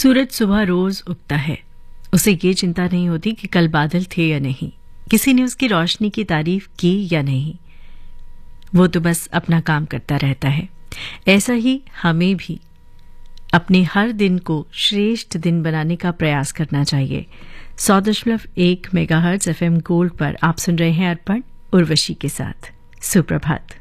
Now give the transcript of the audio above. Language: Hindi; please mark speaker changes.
Speaker 1: सूरज सुबह रोज उगता है। उसे ये चिंता नहीं होती कि कल बादल थे या नहीं, किसी ने उसकी रोशनी की तारीफ की या नहीं। वो तो बस अपना काम करता रहता है। ऐसा ही हमें भी अपने हर दिन को श्रेष्ठ दिन बनाने का प्रयास करना चाहिए। 100.1 मेगाहर्ट्ज FM गोल्ड पर आप सुन रहे हैं अर्पण उर्वशी के साथ। सुप्रभात।